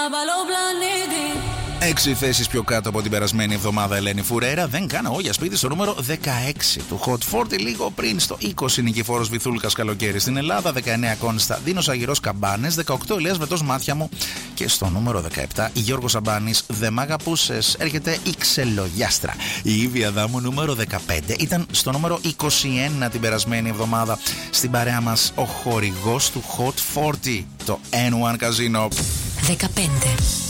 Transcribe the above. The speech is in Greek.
6 θέσεις πιο κάτω από την περασμένη εβδομάδα, Ελένη Φουρέρα. Δεν κάνω για σπίτι στο νούμερο 16 του Hot 40. Λίγο πριν στο 20 Νικηφόρος Βυθούλκας Καλοκαίρι στην Ελλάδα. 19 Κωνσταντίνος Αγυρός Καμπάνες. 18 Ηλίας Βετός Μάτια μου. Και στο νούμερο 17 Γιώργος Σαμπάνης, Δεν μ' αγαπούσες. Έρχεται η Ξελογιάστρα. Η Ήβη Αδάμου νούμερο 15 ήταν στο νούμερο 21 την περασμένη εβδομάδα. Στην παρέα μας ο χορηγός του Hot 40, το N1 Casino. 15.